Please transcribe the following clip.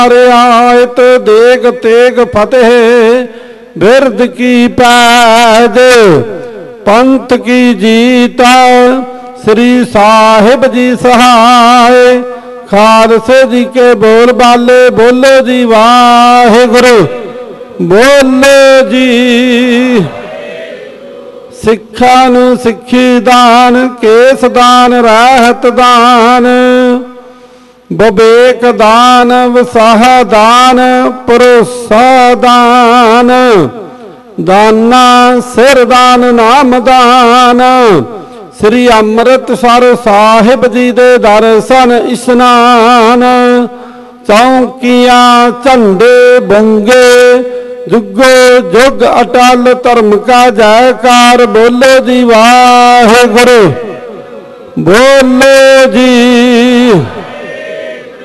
रियायत देग तेग फतेह बिरद की पैज पंथ की जीता श्री साहिब जी सहाय खालसे जी के बोल बाले बोलो जी वाहिगुरु बोलो जी। सिक्खा नूं सिक्खी दान केस दान रहत दान विवेक दान विसाह दान भरोसा दान दाना सिर दान नाम दान श्री अमृतसर साहिब जी दे दर्शन इशनान चौकियां झंडे बंगे जुगो जुग अटल धर्म का जयकार बोलो जी वाहिगुरु बोलो जी।